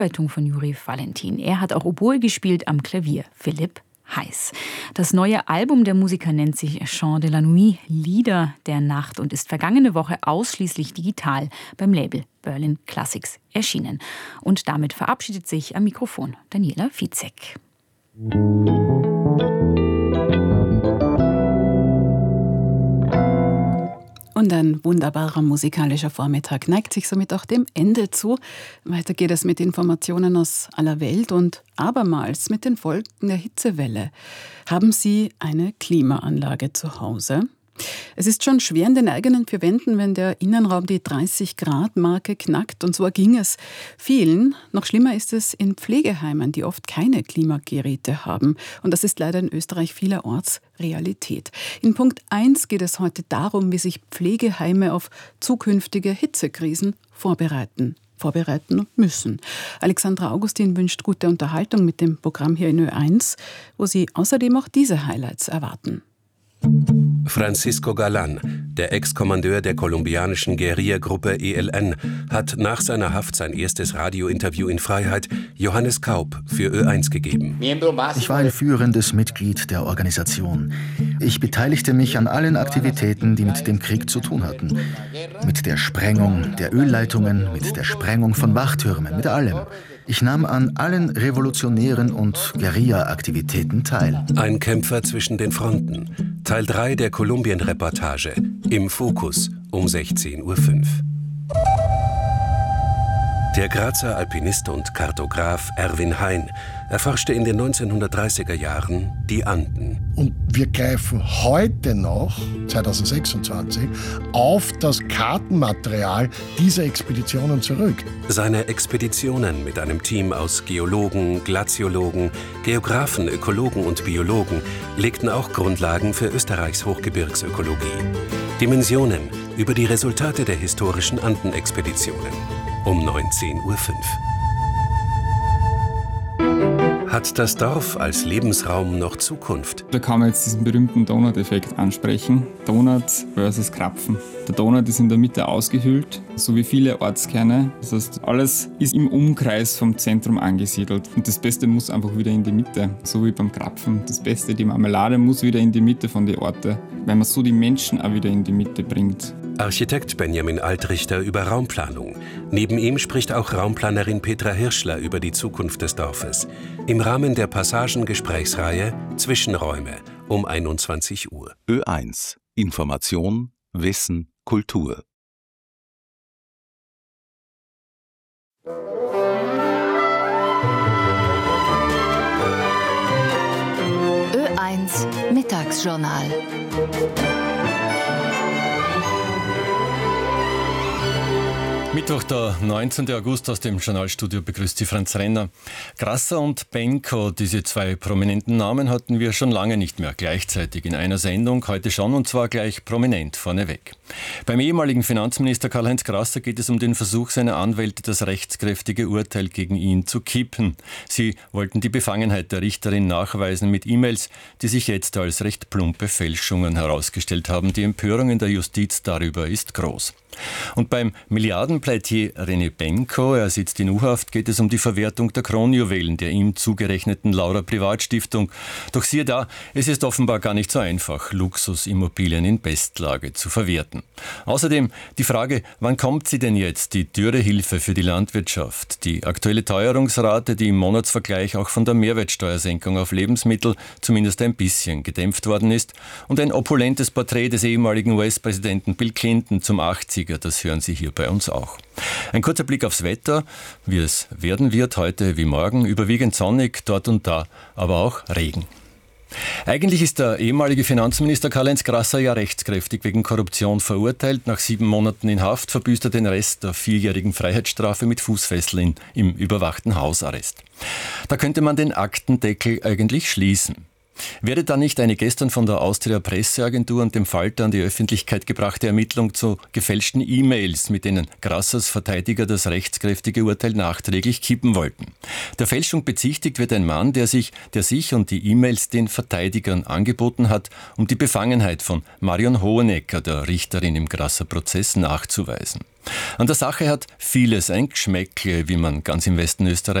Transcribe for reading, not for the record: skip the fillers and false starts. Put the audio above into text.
Bearbeitung von Juri Valentin. Er hat auch Oboe gespielt am Klavier, Philipp Heiß. Das neue Album der Musiker nennt sich Chants de la Nuit, Lieder der Nacht, und ist vergangene Woche ausschließlich digital beim Label Berlin Classics erschienen. Und damit verabschiedet sich am Mikrofon Daniela Fitzek. Und ein wunderbarer musikalischer Vormittag neigt sich somit auch dem Ende zu. Weiter geht es mit Informationen aus aller Welt und abermals mit den Folgen der Hitzewelle. Haben Sie eine Klimaanlage zu Hause? Es ist schon schwer in den eigenen vier Wänden, wenn der Innenraum die 30-Grad-Marke knackt. Und so erging es vielen. Noch schlimmer ist es in Pflegeheimen, die oft keine Klimageräte haben. Und das ist leider in Österreich vielerorts Realität. In Punkt 1 geht es heute darum, wie sich Pflegeheime auf zukünftige Hitzekrisen vorbereiten müssen. Alexandra Augustin wünscht gute Unterhaltung mit dem Programm hier in Ö1, wo Sie außerdem auch diese Highlights erwarten. Francisco Galán, der Ex-Kommandeur der kolumbianischen Guerilla-Gruppe ELN, hat nach seiner Haft sein erstes Radiointerview in Freiheit Johannes Kaup für Ö1 gegeben. Ich war ein führendes Mitglied der Organisation. Ich beteiligte mich an allen Aktivitäten, die mit dem Krieg zu tun hatten. Mit der Sprengung der Ölleitungen, mit der Sprengung von Wachtürmen, mit allem. Ich nahm an allen revolutionären und Guerilla-Aktivitäten teil. Ein Kämpfer zwischen den Fronten. Teil 3 der Kolumbien-Reportage. Im Fokus um 16:05 Uhr. Der Grazer Alpinist und Kartograf Erwin Hein erforschte in den 1930er Jahren die Anden. Und wir greifen heute noch, 2026, auf das Kartenmaterial dieser Expeditionen zurück. Seine Expeditionen mit einem Team aus Geologen, Glaziologen, Geographen, Ökologen und Biologen legten auch Grundlagen für Österreichs Hochgebirgsökologie. Dimensionen über die Resultate der historischen Andenexpeditionen. Um 19:05 Uhr. Hat das Dorf als Lebensraum noch Zukunft? Da kann man jetzt diesen berühmten Donut-Effekt ansprechen. Donut versus Krapfen. Der Donut ist in der Mitte ausgehöhlt, so wie viele Ortskerne. Das heißt, alles ist im Umkreis vom Zentrum angesiedelt. Und das Beste muss einfach wieder in die Mitte, so wie beim Krapfen. Das Beste, die Marmelade, muss wieder in die Mitte von den Orten, weil man so die Menschen auch wieder in die Mitte bringt. Architekt Benjamin Altrichter über Raumplanung. Neben ihm spricht auch Raumplanerin Petra Hirschler über die Zukunft des Dorfes. Im Rahmen der Passagen-Gesprächsreihe Zwischenräume um 21 Uhr. Ö1. Information, Wissen, Kultur. Ö1 Mittagsjournal. Mittwoch, der 19. August, aus dem Journalstudio begrüßt Sie Franz Renner. Grasser und Benko, diese zwei prominenten Namen hatten wir schon lange nicht mehr gleichzeitig in einer Sendung, heute schon, und zwar gleich prominent vorneweg. Beim ehemaligen Finanzminister Karl-Heinz Grasser geht es um den Versuch seiner Anwälte, das rechtskräftige Urteil gegen ihn zu kippen. Sie wollten die Befangenheit der Richterin nachweisen mit E-Mails, die sich jetzt als recht plumpe Fälschungen herausgestellt haben. Die Empörung in der Justiz darüber ist groß. Und beim Milliardenpleitier René Benko, er sitzt in U-Haft, geht es um die Verwertung der Kronjuwelen der ihm zugerechneten Laura Privatstiftung. Doch siehe da, es ist offenbar gar nicht so einfach, Luxusimmobilien in Bestlage zu verwerten. Außerdem die Frage, wann kommt sie denn jetzt, die Dürrehilfe für die Landwirtschaft, die aktuelle Teuerungsrate, die im Monatsvergleich auch von der Mehrwertsteuersenkung auf Lebensmittel zumindest ein bisschen gedämpft worden ist, und ein opulentes Porträt des ehemaligen US-Präsidenten Bill Clinton zum 80er, das hören Sie hier bei uns auch. Ein kurzer Blick aufs Wetter, wie es werden wird, heute wie morgen, überwiegend sonnig, dort und da, aber auch Regen. Eigentlich ist der ehemalige Finanzminister Karl-Heinz Grasser ja rechtskräftig wegen Korruption verurteilt. Nach 7 Monaten in Haft verbüßt er den Rest der 4-jährigen Freiheitsstrafe mit Fußfesseln im überwachten Hausarrest. Da könnte man den Aktendeckel eigentlich schließen. Wäre da nicht eine gestern von der Austria Presseagentur und dem Falter an die Öffentlichkeit gebrachte Ermittlung zu gefälschten E-Mails, mit denen Grassers Verteidiger das rechtskräftige Urteil nachträglich kippen wollten? Der Fälschung bezichtigt wird ein Mann, der sich und die E-Mails den Verteidigern angeboten hat, um die Befangenheit von Marion Hohenecker, der Richterin im Grasser-Prozess, nachzuweisen. An der Sache hat vieles ein Geschmäckle, wie man ganz im Westen Österreich